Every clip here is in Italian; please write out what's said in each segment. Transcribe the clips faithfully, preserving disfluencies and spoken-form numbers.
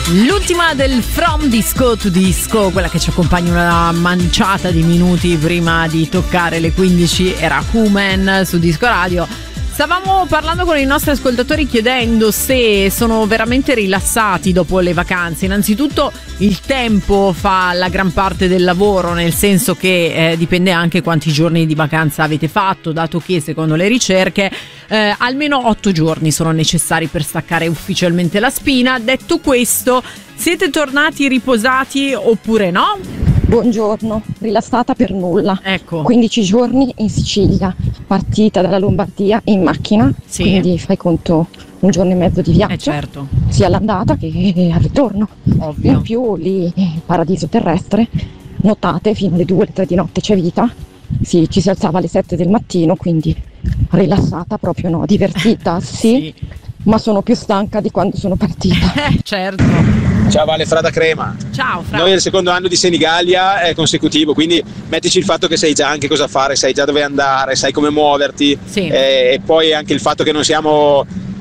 L'ultima del From Disco to Disco, quella che ci accompagna una manciata di minuti prima di toccare le quindici, era Human su Disco Radio. Stavamo parlando con i nostri ascoltatori chiedendo se sono veramente rilassati dopo le vacanze. Innanzitutto il tempo fa la gran parte del lavoro, nel senso che eh, dipende anche quanti giorni di vacanza avete fatto, dato che secondo le ricerche eh, almeno otto giorni sono necessari per staccare ufficialmente la spina. Detto questo, siete tornati riposati oppure no? Buongiorno, rilassata per nulla. Ecco. quindici giorni in Sicilia, partita dalla Lombardia in macchina, sì. Quindi fai conto un giorno e mezzo di viaggio, eh certo. sia all'andata che al ritorno. Ovvio. In più lì, paradiso terrestre, notate fino alle due, alle tre di notte c'è vita, sì, ci si alzava alle sette del mattino, quindi rilassata proprio no, divertita sì, sì. Ma sono più stanca di quando sono partita. Eh, certo. Ciao Vale, Fra da Crema. Ciao Fra. Noi è il secondo anno di Senigallia è consecutivo, quindi mettici il fatto che sai già anche cosa fare, sai già dove andare, sai come muoverti, sì. eh, e poi anche il fatto che non siamo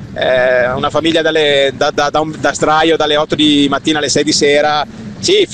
eh, una famiglia dalle, da, da, da, un, da straio dalle otto di mattina alle sei di sera. Sì,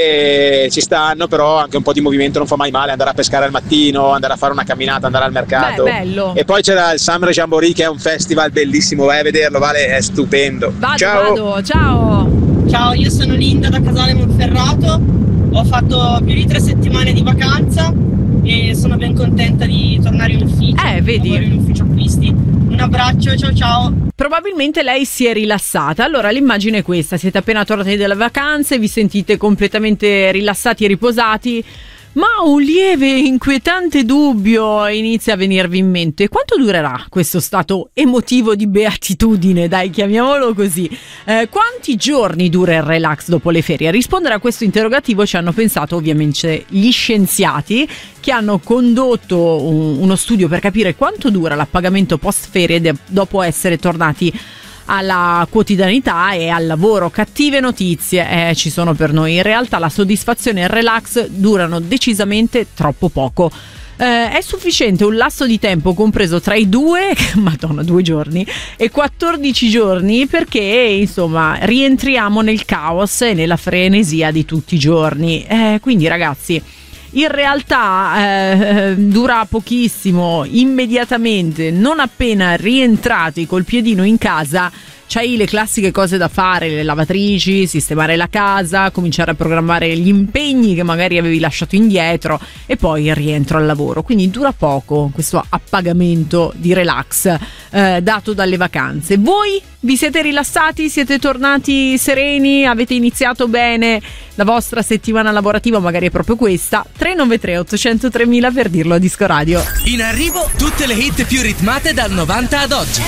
ferie ci stanno, però anche un po' di movimento non fa mai male, andare a pescare al mattino, andare a fare una camminata, andare al mercato. Beh, bello. E poi c'era il Summer Jamboree, che è un festival bellissimo, vai a vederlo, Vale, è stupendo. Vado, ciao. vado, ciao. Ciao, io sono Linda da Casale Monferrato, ho fatto più di tre settimane di vacanza e sono ben contenta di tornare in ufficio. Eh, vedi. Lavoro in ufficio acquisti. Un abbraccio, ciao ciao. Probabilmente lei si è rilassata. Allora l'immagine è questa: siete appena tornati dalle vacanze, vi sentite completamente rilassati e riposati, ma un lieve inquietante dubbio inizia a venirvi in mente. Quanto durerà questo stato emotivo di beatitudine? Dai, chiamiamolo così. Eh, quanti giorni dura il relax dopo le ferie? A rispondere a questo interrogativo ci hanno pensato ovviamente gli scienziati, che hanno condotto un, uno studio per capire quanto dura l'appagamento post ferie de- dopo essere tornati alla quotidianità e al lavoro. Cattive notizie eh, ci sono per noi. In realtà la soddisfazione e il relax durano decisamente troppo poco. Eh, è sufficiente un lasso di tempo compreso tra i due, madonna, due giorni e quattordici giorni, perché insomma rientriamo nel caos e nella frenesia di tutti i giorni. Eh, quindi ragazzi, in realtà eh, dura pochissimo, immediatamente, non appena rientrati col piedino in casa, c'hai le classiche cose da fare, le lavatrici, sistemare la casa, cominciare a programmare gli impegni che magari avevi lasciato indietro e poi il rientro al lavoro. Quindi dura poco questo appagamento di relax eh, dato dalle vacanze. Voi vi siete rilassati? Siete tornati sereni? Avete iniziato bene la vostra settimana lavorativa? Magari è proprio questa. tre nove tre otto zero zero tre mila per dirlo a Disco Radio. In arrivo tutte le hit più ritmate dal novanta ad oggi.